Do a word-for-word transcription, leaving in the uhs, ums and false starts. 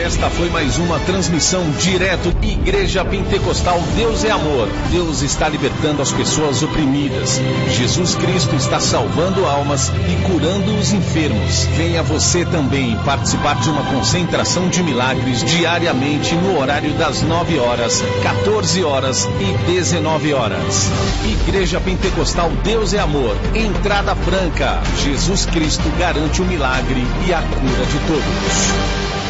Esta foi mais uma transmissão direto Igreja Pentecostal Deus é Amor. Deus está libertando as pessoas oprimidas. Jesus Cristo está salvando almas e curando os enfermos. Venha você também participar de uma concentração de milagres diariamente no horário das nove horas, quatorze horas e dezenove horas. Igreja Pentecostal Deus é Amor. Entrada franca. Jesus Cristo garante o milagre e a cura de todos.